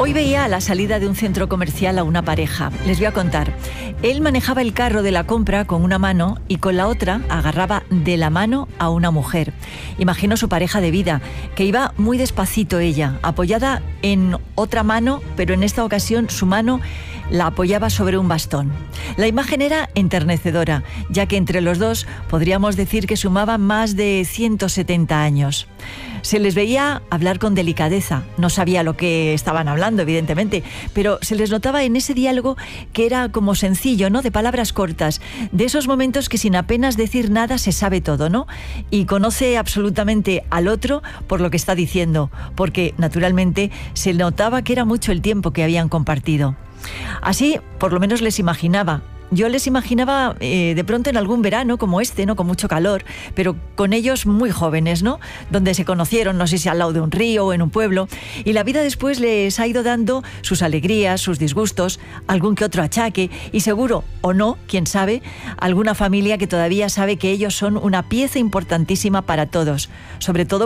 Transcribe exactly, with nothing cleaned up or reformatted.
Hoy veía a la salida de un centro comercial a una pareja. Les voy a contar. Él manejaba el carro de la compra con una mano y con la otra agarraba de la mano a una mujer. Imagino su pareja de vida, que iba muy despacito ella, apoyada en otra mano, pero en esta ocasión su mano la apoyaba sobre un bastón. La imagen era enternecedora, ya que entre los dos podríamos decir que sumaban más de ciento setenta años. Se les veía hablar con delicadeza. No sabía lo que estaban hablando, evidentemente, pero se les notaba en ese diálogo que era como sencillo, ¿no? De palabras cortas, de esos momentos que sin apenas decir nada se sabe todo, ¿no? Y conoce absolutamente al otro por lo que está diciendo, porque naturalmente se notaba que era mucho el tiempo que habían compartido. Así, por lo menos les imaginaba. Yo les imaginaba eh, de pronto en algún verano como este, ¿no? Con mucho calor, pero con ellos muy jóvenes, ¿no? Donde se conocieron, no sé si al lado de un río o en un pueblo, y la vida después les ha ido dando sus alegrías, sus disgustos, algún que otro achaque, y seguro, o no, quién sabe, alguna familia que todavía sabe que ellos son una pieza importantísima para todos, sobre todo